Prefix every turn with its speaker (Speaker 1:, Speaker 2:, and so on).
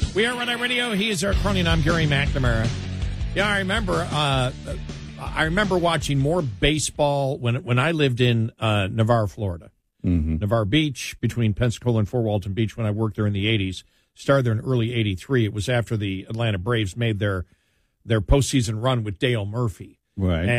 Speaker 1: We are Red Eye Radio. He is our crony, and I'm Gary McNamara. Yeah, I remember watching more baseball when I lived in Navarre, Florida. Navarre Beach, between Pensacola and Fort Walton Beach, when I worked there in the 80s. Started there in early 83. It was after the Atlanta Braves made their postseason run with Dale Murphy.
Speaker 2: Right.